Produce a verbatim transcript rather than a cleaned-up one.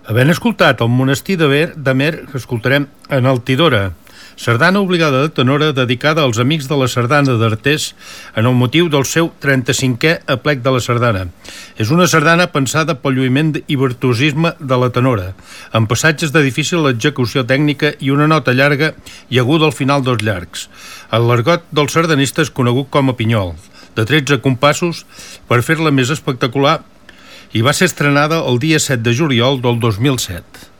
Havent escoltat el monestir de Ver, d'Amer, escoltarem Enaltidora, sardana obligada de tenora dedicada als amics de la sardana d'Artés en el motiu del seu trenta-cinquè aplec de la sardana. És una sardana pensada pel lluïment i virtuosisme de la tenora, amb passatges de difícil execució tècnica i una nota llarga i aguda al final dels llargs. El l'argot del sardanista és conegut com a pinyol, de tretze compassos, per fer-la més espectacular, i va ser estrenada el dia set de juliol del dos mil set.